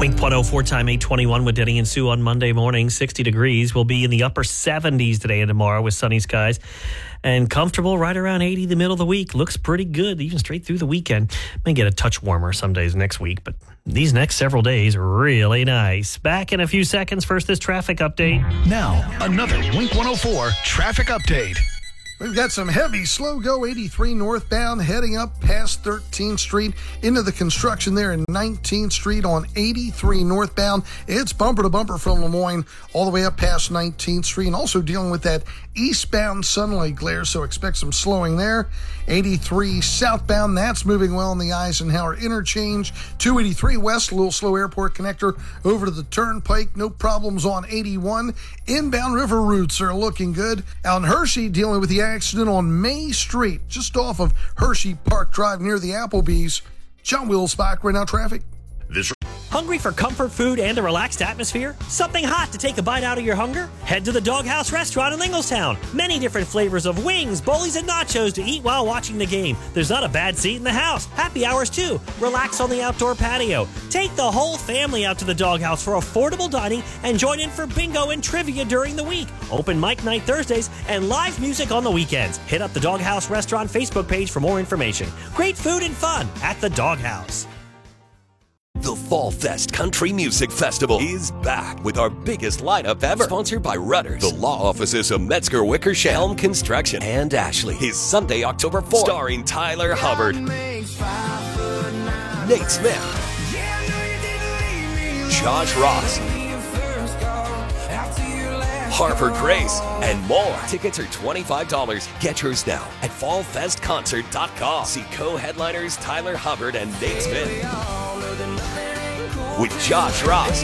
Wink 104 time 821 with Denny and Sue on Monday morning. 60 degrees. We'll be in the upper 70s today and tomorrow with sunny skies. And comfortable right around 80 the middle of the week. Looks pretty good, even straight through the weekend. May get a touch warmer some days next week, but these next several days are really nice. Back in a few seconds. First, this traffic update. Now, another Wink 104 traffic update. We've got some heavy slow go 83 northbound heading up past 13th Street into the construction there in 19th Street on 83 northbound. It's bumper to bumper from Lemoyne all the way up past 19th Street, and also dealing with that eastbound sunlight glare, so expect some slowing there. 83 southbound, that's moving well in the Eisenhower interchange. 283 west, a little slow airport connector over to the turnpike. No problems on 81. Inbound river routes are looking good. Out in Hershey, dealing with the accident on May Street, just off of Hershey Park Drive near the Applebee's. John Wheels back right now, traffic. Hungry for comfort food and a relaxed atmosphere? Something hot to take a bite out of your hunger? Head to the Doghouse Restaurant in Ingalstown. Many different flavors of wings, bowlies, and nachos to eat while watching the game. There's not a bad seat in the house. Happy hours too. Relax on the outdoor patio. Take the whole family out to the Doghouse for affordable dining and join in for bingo and trivia during the week. Open mic night Thursdays and live music on the weekends. Hit up the Doghouse Restaurant Facebook page for more information. Great food and fun at the Doghouse. The Fall Fest Country Music Festival is back with our biggest lineup ever. Sponsored by Rudders, the law offices of Metzger Wickersham, Helm Construction, and Ashley. Is Sunday, October 4th. Starring Tyler Hubbard, Nate Smith, Josh Ross, Harper Grace, and more. Tickets are $25. Get yours now at fallfestconcert.com. See co-headliners Tyler Hubbard and Nate Smith. With Josh Ross,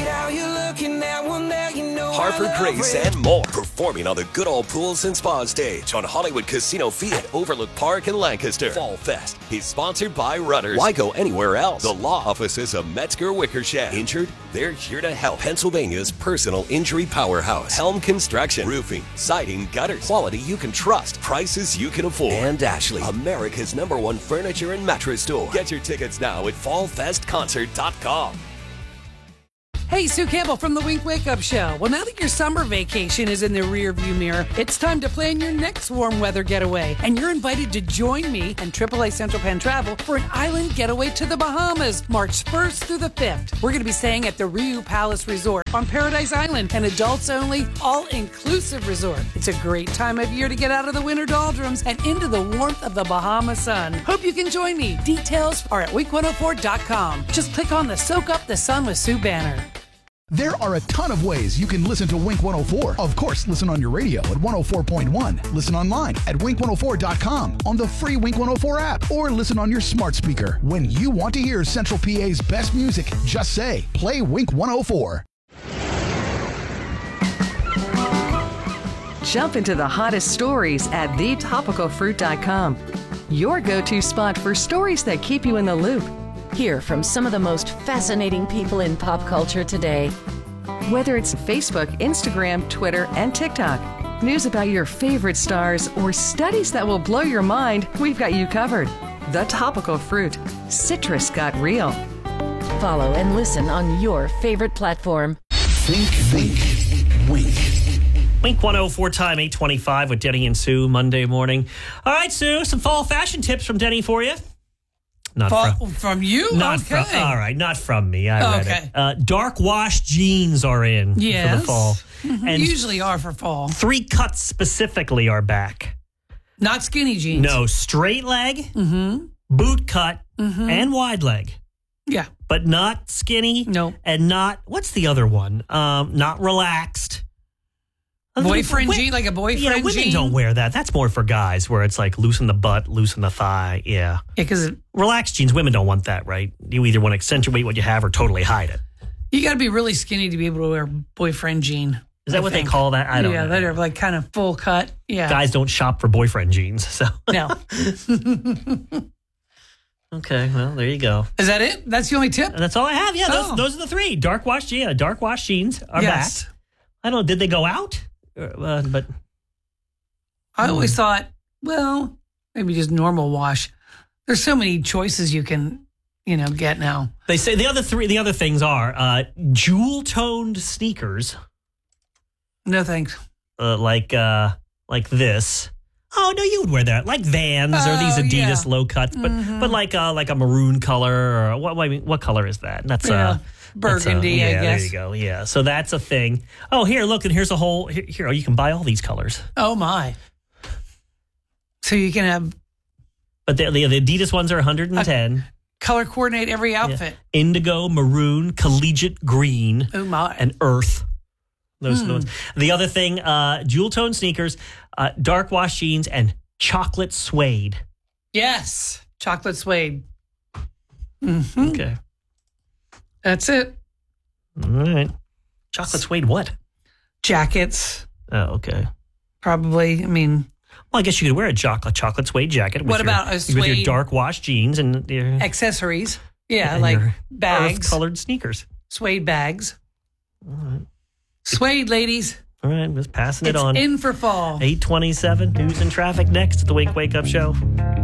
Harper Grace, and more. Performing on the Good Old Pools and Spa stage on Hollywood Casino Fiat, Overlook Park in Lancaster. Fall Fest is sponsored by Rudders. Why go anywhere else? The law offices of Metzger Wickersham. Injured? They're here to help. Pennsylvania's personal injury powerhouse. Helm Construction. Roofing, siding, gutters. Quality you can trust. Prices you can afford. And Ashley, America's #1 furniture and mattress store. Get your tickets now at fallfestconcert.com. Hey, Sue Campbell from the Wink Wake Up Show. Well, now that your summer vacation is in the rearview mirror, it's time to plan your next warm weather getaway. And you're invited to join me and AAA Central Penn Travel for an island getaway to the Bahamas, March 1st through the 5th. We're going to be staying at the Riu Palace Resort on Paradise Island, an adults-only, all-inclusive resort. It's a great time of year to get out of the winter doldrums and into the warmth of the Bahama sun. Hope you can join me. Details are at wink104.com. Just click on the Soak Up the Sun with Sue banner. There are a ton of ways you can listen to Wink 104. Of course, listen on your radio at 104.1. Listen online at wink104.com, on the free Wink 104 app, or listen on your smart speaker. When you want to hear Central PA's best music, just say, play Wink 104. Jump into the hottest stories at thetopicalfruit.com. Your go-to spot for stories that keep you in the loop. Hear from some of the most fascinating people in pop culture today. Whether it's Facebook, Instagram, Twitter, and TikTok, news about your favorite stars, or studies that will blow your mind, we've got you covered. The Topical Fruit. Citrus got real. Follow and listen on your favorite platform. Think, wink. Wink 104 time 825 with Denny and Sue Monday morning. All right, Sue, some fall fashion tips from Denny for you. Not from you? Not okay. All right, not from me. I read it. Dark wash jeans are in for the fall. Mm-hmm. And usually are for fall. 3 cuts specifically are back. Not skinny jeans. No, straight leg, boot cut, and wide leg. Yeah. But not skinny. No. And not, what's the other one? Not relaxed. Boyfriend jean, like a boyfriend jean? Yeah, women don't wear that. That's more for guys, where it's like loosen the butt, loosen the thigh. Yeah. Yeah, because relaxed jeans, women don't want that, right? You either want to accentuate what you have or totally hide it. You got to be really skinny to be able to wear boyfriend jean. Is that what they call that? I don't know. Yeah, that are like kind of full cut. Yeah. Guys don't shop for boyfriend jeans, so. No. Okay, well, there you go. Is that it? That's the only tip? And that's all I have. Yeah, those are the 3. Dark wash jeans are back. I don't know, did they go out? But I always thought, well, maybe just normal wash. There's so many choices you can get now. They say the other things are jewel-toned sneakers. No thanks. Like this. Oh no, you would wear that, like Vans or these Adidas low cuts, but like a maroon color or what color is that? That's burgundy, I guess. There you go. Yeah, so that's a thing. Oh, here, look, and here's a whole here. You can buy all these colors. Oh my! So you can have, but the Adidas ones are 110. Color coordinate every outfit. Yeah. Indigo, maroon, collegiate green, and earth. Those ones. The other thing, jewel tone sneakers, dark wash jeans, and chocolate suede. Yes, chocolate suede. Okay. That's it. All right. Chocolate suede what? Jackets. Oh, okay. Probably. I mean, well, I guess you could wear a chocolate suede jacket. What about a suede? With your dark wash jeans and your accessories. Yeah, and like your bags. Colored sneakers. Suede bags. All right. Suede, ladies. All right, just passing it on. In for fall. 8:27. News and traffic next at the Wake Up Show.